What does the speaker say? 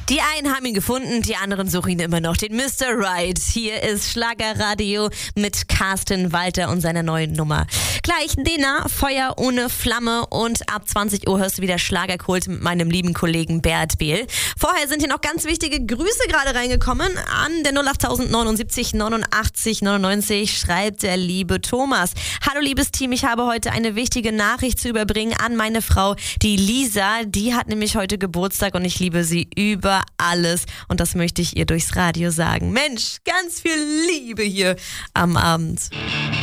Die einen haben ihn gefunden, die anderen suchen ihn immer noch. Den Mr. Right. Hier ist Schlagerradio mit Carsten Walter und seiner neuen Nummer. Gleich Dena, Feuer ohne Flamme, und ab 20 Uhr hörst du wieder Schlagerkult mit meinem lieben Kollegen Bert Behl. Vorher sind hier noch ganz wichtige Grüße gerade reingekommen. An der 08000 79 89 99 schreibt der liebe Thomas. Hallo liebes Team, ich habe heute eine wichtige Nachricht zu überbringen an meine Frau, die Lisa. Die hat nämlich heute Geburtstag und ich liebe sie über alles. Und das möchte ich ihr durchs Radio sagen. Mensch, ganz viel Liebe hier am Abend.